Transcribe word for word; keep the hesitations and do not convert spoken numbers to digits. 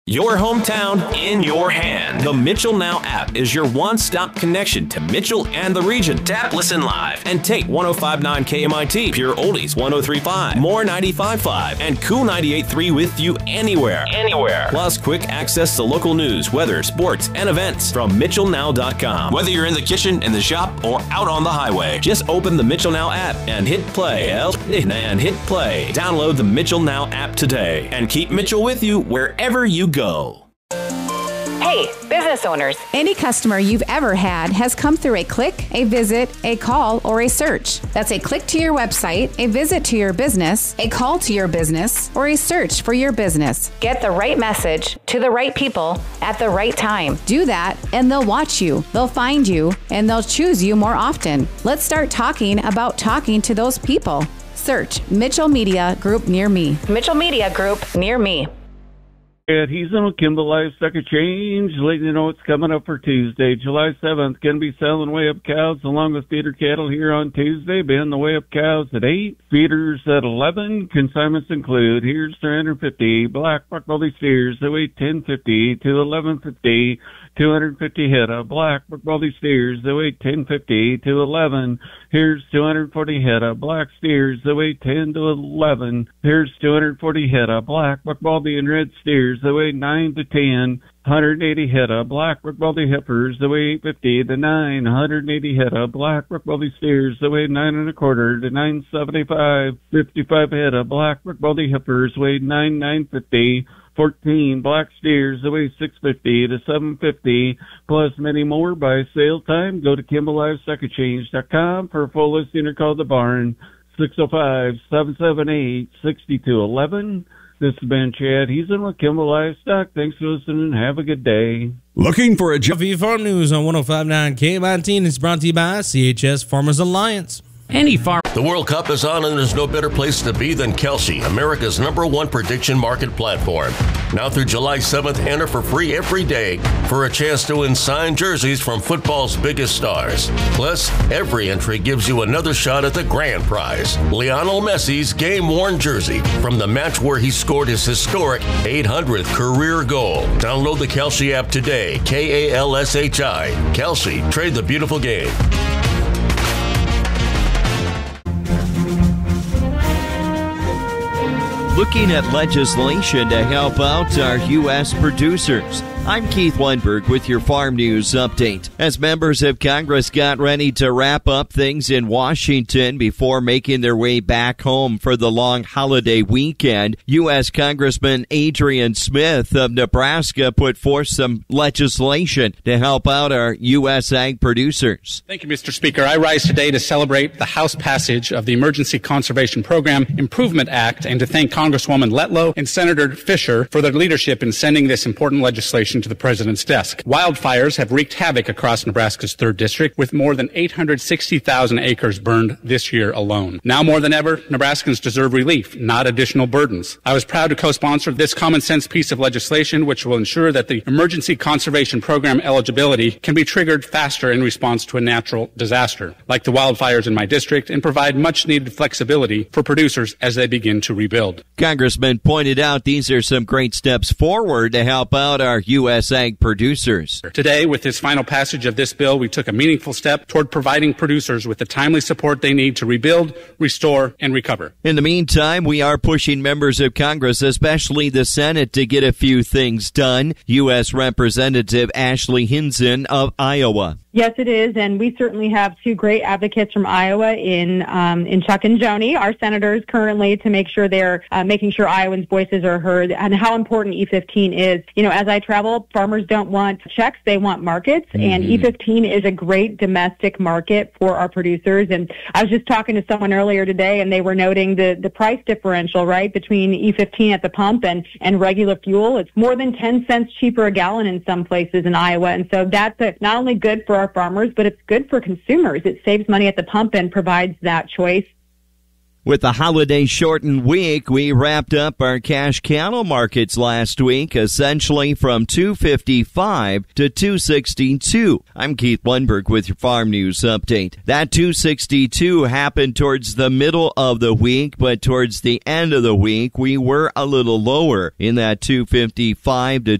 Your hometown in your hand. The Mitchell Now app is your one-stop connection to Mitchell and the region. Tap, listen live, and take one oh five point nine K M I T, Pure Oldies one oh three point five, More ninety-five point five, and Cool ninety-eight point three with you anywhere. Anywhere. Plus quick access to local news, weather, sports, and events from Mitchell Now dot com. Whether you're in the kitchen, in the shop, or out on the highway, just open the Mitchell Now app and hit play. And hit play. Download the Mitchell Now app today and keep Mitchell with you wherever you go. Hey, business owners. Any customer you've ever had has come through a click, a visit, a call, or a search. That's a click to your website, a visit to your business, a call to your business, or a search for your business. Get the right message to the right people at the right time. Do that, and they'll watch you, they'll find you, and they'll choose you more often. Let's start talking about talking to those people. Search Mitchell Media Group near me. Mitchell Media Group near me. He's in with Kimball Livestock Exchange, letting you know what's coming up for Tuesday, July seventh. Going to be selling weigh up cows along with feeder cattle here on Tuesday. Been the weigh up cows at eight, feeders at eleven. Consignments include, here's three hundred fifty black buck belly steers that weigh ten fifty to eleven fifty. two hundred fifty head of black buck belly steers that weigh ten fifty to eleven. Here's two hundred forty head of black steers that weigh ten to eleven. Here's two hundred forty head of black buck baldy and red steers that weigh nine to ten. one hundred eighty head of black buck baldy heifers that weigh eight fifty to nine. one hundred eighty head of black buck baldy steers that weigh nine and a quarter to nine seventy-five. fifty-five head of black buck baldy heifers weigh nine nine fifty. fourteen black steers that weigh six fifty to seven fifty, plus many more by sale time. Go to Kimball Livestock Exchange dot com for a full listing or call the barn six oh five, seven seven eight, six two one one. This has been Chad. He's in with Kimball Livestock. Thanks for listening. Have a good day. Looking for a job? Farm News on one oh five point nine K M I T is brought to you by C H S Farmers Alliance. Any farm. The World Cup is on, and there's no better place to be than Kelsey, America's number one prediction market platform. Now through July seventh, enter for free every day for a chance to win signed jerseys from football's biggest stars. Plus, every entry gives you another shot at the grand prize, Lionel Messi's game-worn jersey from the match where he scored his historic eight hundredth career goal. Download the Kelsey app today, K A L S H I. Kelsey, trade the beautiful game. Looking at legislation to help out our U S producers. I'm Keith Lundberg with your Farm News Update. As members of Congress got ready to wrap up things in Washington before making their way back home for the long holiday weekend, U S Congressman Adrian Smith of Nebraska put forth some legislation to help out our U S ag producers. Thank you, Mister Speaker. I rise today to celebrate the House passage of the Emergency Conservation Program Improvement Act and to thank Congresswoman Letlow and Senator Fisher for their leadership in sending this important legislation to the President's desk. Wildfires have wreaked havoc across Nebraska's third district, with more than eight hundred sixty thousand acres burned this year alone. Now more than ever, Nebraskans deserve relief, not additional burdens. I was proud to co-sponsor this common sense piece of legislation, which will ensure that the Emergency Conservation Program eligibility can be triggered faster in response to a natural disaster, like the wildfires in my district, and provide much-needed flexibility for producers as they begin to rebuild. Congressman pointed out these are some great steps forward to help out our U S ag producers. Today, with this final passage of this bill, we took a meaningful step toward providing producers with the timely support they need to rebuild, restore, and recover. In the meantime, we are pushing members of Congress, especially the Senate, to get a few things done. U S Representative Ashley Hinson of Iowa. Yes, it is, and we certainly have two great advocates from Iowa in um, in Chuck and Joni, our senators currently, to make sure they're uh, making sure Iowans' voices are heard and how important E fifteen is. You know, as I travel, farmers don't want checks, they want markets, mm-hmm. and E fifteen is a great domestic market for our producers. And I was just talking to someone earlier today, and they were noting the, the price differential, right, between E fifteen at the pump and, and regular fuel. It's more than ten cents cheaper a gallon in some places in Iowa, and so that's a, not only good for our farmers, but it's good for consumers. It saves money at the pump and provides that choice. With the holiday shortened week, we wrapped up our cash cattle markets last week, essentially from two fifty-five to two sixty-two. I'm Keith Lundberg with your Farm News Update. That two sixty-two happened towards the middle of the week, but towards the end of the week, we were a little lower in that two fifty-five to